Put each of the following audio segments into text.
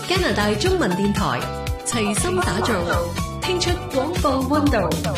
加拿大中文電台齊心打造，聽出廣播溫度。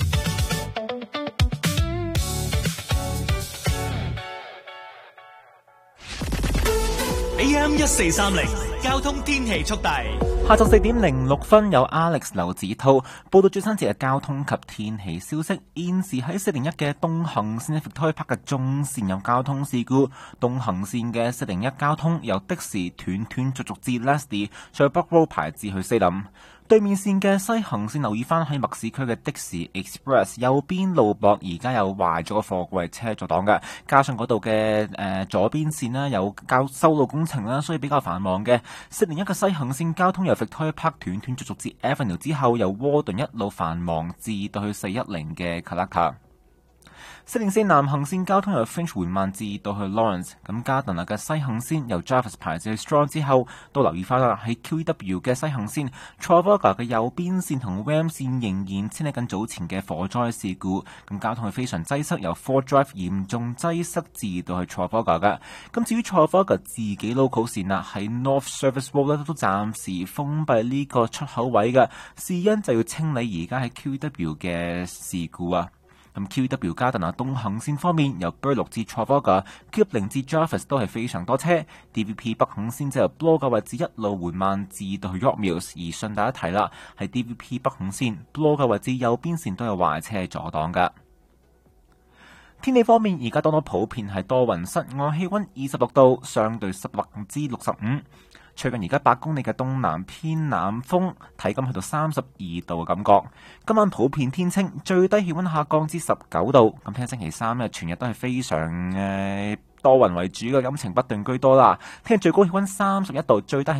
AM 1430交通天氣速遞。 下晝4點06分，有 Alex 劉子濤報道最新節嘅交通及天氣消息。現時喺401嘅東行線 Victoria Park 嘅中線有交通事故，東行線嘅401交通由的士斷續至 Leslie， 再 Brook Road 排至去西林。對面線嘅西行線留意翻喺麥市區嘅的士 Express 右邊路駁，而家有壞咗個貨櫃車阻擋嘅，加上嗰度嘅左邊線啦有修路工程啦，所以比較繁忙嘅。401嘅西行線交通由 Victoria Park 斷續至 Avenue 之後，由窩頓一路繁忙至到去410嘅 Kalaka。404南行線交通由 Finch 緩慢至到去 Lawrence， 咁加頓嘅西行線由 Jarvis 排至去 Strong 之後，都留意翻啦，喺 QEW 嘅西行線 Trafalgar 嘅右邊線同 Wam 線仍然清理緊早前嘅火災事故，咁交通係非常擠塞，由 Ford Drive 嚴重擠塞至到去 Trafalgar 嘅。咁至於 Trafalgar 自己 local 線啦，喺 North Service Road 都暫時封閉呢個出口位嘅，事因就要清理而家喺 QEW 嘅事故啊。咁 QW 加頓東行線方面，由 Burloak 至 Trafalgar、Kipling 至 Jarvis 都係非常多車。DVP 北行線就由 Bloor 嘅位置一路緩慢至到去 York Mills。而順帶一提啦，係 DVP 北行線 Bloor 嘅位置右邊線都有壞車阻擋㗎。天氣方面，而家當到普遍係多雲，室外氣溫26度，相對濕度65%。最近而家8公里嘅東南偏南風，體感去到32度嘅感覺。今晚普遍天晴，最低氣溫下降至19度。咁聽日星期三呢，全日都係非常多雲為主嘅，陰晴不定居多啦。聽日最高氣溫31度，最低